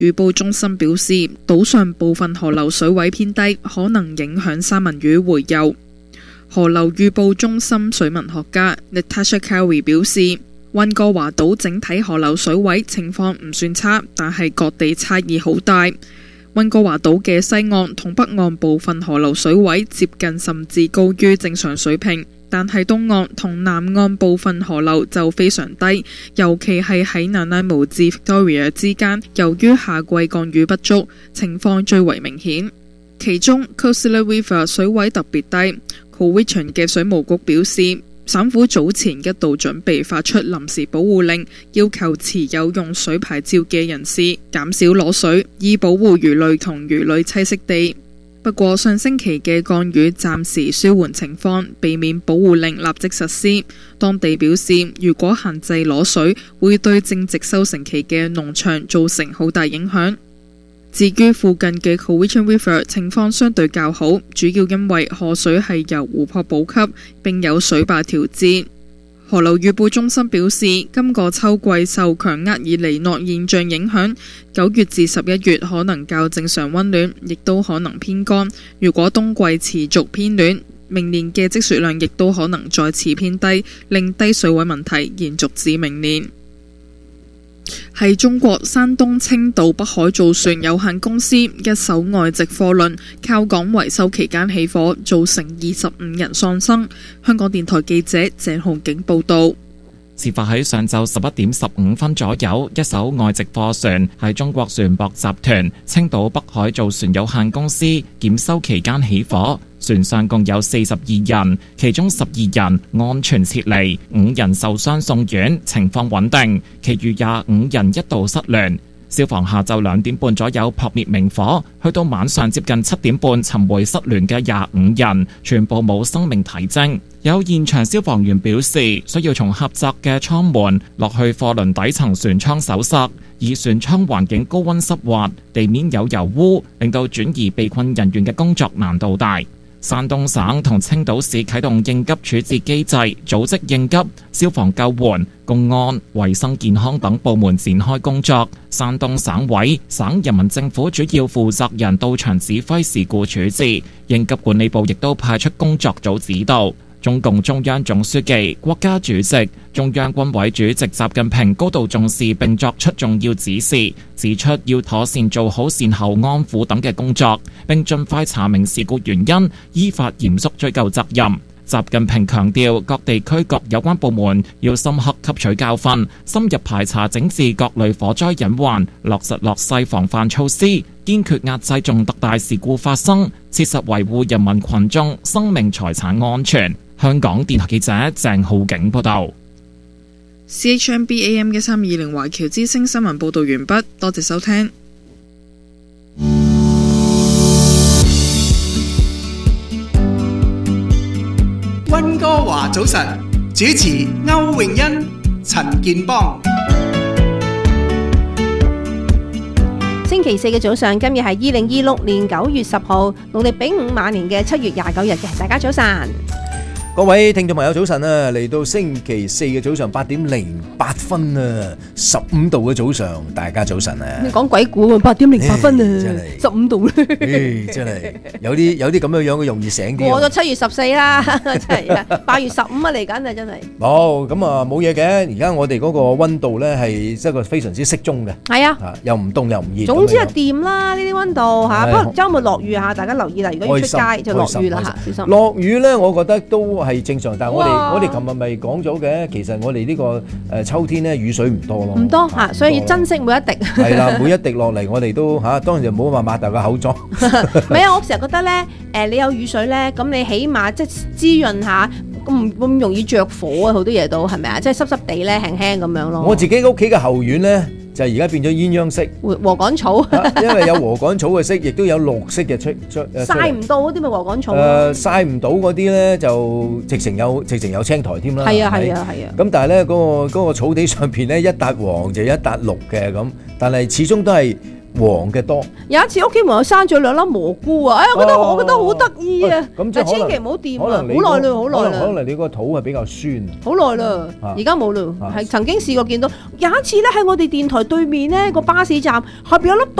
預報中心表示，島上部分河流水位偏低，可能影響三文魚洄游。河流預報中心水文學家 Natasha Cowie 表示，溫哥華島整體河流水位情況唔算差，但係各地差異好大。溫哥華島嘅西岸同北岸部分河流水位接近甚至高於正常水平，但係東岸同南岸部分河流就非常低，尤其係喺 Nanaimo 至 Victoria 之間，由於夏季降雨不足，情況最為明顯。其中 Coachella River 水位特別低。Cowichan 嘅水務局表示，省府早前一度準備發出臨時保護令，要求持有用水牌照嘅人士減少攞水，以保護魚類同魚類棲息地。不過上星期嘅降雨暫時舒緩情況，避免保護令立即實施。當地表示，如果限制攞水，會對正值收成期嘅農場造成好大影響。至於附近嘅 Cowichan River 情況相對較好，主要因為河水係由湖泊補給，並有水壩調節。河流預報中心表示，今個秋季受強厄爾尼諾現象影響，9月至11月可能較正常溫暖，亦都可能偏乾。如果冬季持續偏暖，明年嘅積雪量亦都可能再次偏低，令低水位問題延續至明年。喺中國山東青島北海造船有限公司一艘外籍貨輪靠港維修期間起火，造成25人喪生。香港電台記者鄭浩景報道。 事發喺上晝11點15分左右，一艘外籍貨船喺中國船舶集團青島北海造船有限公司檢修期間起火，船上共有42人，其中12人安全撤離，5人受傷送院，情況穩定，其餘25人一度失聯。消防下晝2點半左右撲滅明火，去到晚上接近7點半尋回失聯嘅25人，全部冇生命體徵。有現場消防員表示，需要從狹窄嘅艙門落去貨輪底層船艙搜索，而船艙環境高溫濕滑，地面有油污，令到轉移被困人員嘅工作難度大。山東省同青島市啟動應急處置機制，組織應急、消防救援、公安、衛生健康等部門展開工作。山東省委、省人民政府主要負責人到場指揮事故處置，應急管理部亦都派出工作組指導。中共中央總書記、國家主席、中央軍委主席習近平高度重視並作出重要指示，指出要妥善做好善後安撫等嘅工作，並盡快查明事故原因，依法嚴肅追究責任。習近平強調，各地區各有關部門要深刻吸取教訓，深入排查整治各類火災隱患，落實落細防範措施，堅決壓制重特大事故發生，切實維護人民群眾生命財產安全。香港電台記者鄭浩景報道。 CHMB AM 1320華僑之聲新聞報道完畢，多謝收聽。 溫哥華早晨，主持歐詠欣、陳健邦。 星期四嘅早上，今日係2026年9月10號，農曆丙午晚年嘅7月29日嘅，大家早晨。 各位聽眾朋友早晨啊！嚟到星期四嘅早上8點08分啊，15度嘅早上，大家早晨啊！ 你講鬼故啊，8點08分啊，15度咧， 真係有啲咁樣嘅容易醒啲。 過咗7月14啦，真係啊，8月15啊嚟緊啊，真係。 冇咁啊，冇嘢嘅。而家我哋嗰個溫度咧係一個非常之適中嘅。係啊，又唔凍又唔熱。 總之係掂啦，呢啲溫度嚇。不過週末落雨嚇，大家留意啦。如果要出街就落雨啦嚇，小心。 落雨咧，我覺得都係正常，但係我哋琴日咪講咗嘅，其實我哋呢個秋天咧雨水唔多咯， 唔多嚇，所以要珍惜每一滴。係啦，每一滴落嚟，我哋都當然就唔好話擘大個口裝。 唔係啊，我成日覺得咧，你有雨水咧，咁你起碼即係滋潤下，咁容易着火啊，好多嘢都係咪啊？即係濕濕地咧，輕輕咁樣咯。 我自己屋企嘅後院咧，就而家變咗鴛鴦色， 禾稈草， 因為有禾稈草嘅色，亦都有綠色嘅出曬唔到嗰啲咪禾稈草。 曬唔到嗰啲咧，就直情有青苔添啦。 係啊。 咁但係咧，嗰個草地上邊咧，一笪黃就一笪綠嘅咁，但係始終都係黃嘅多。 有一次屋企門口生咗2粒蘑菇啊！我覺得好得意啊！ 咁但千祈唔好掂啊！好耐啦，好耐啦。 可能你個肚係比較酸。 好耐啦，而家冇啦。係曾經試過見到，有一次咧喺我哋電台對面咧個巴士站後邊有粒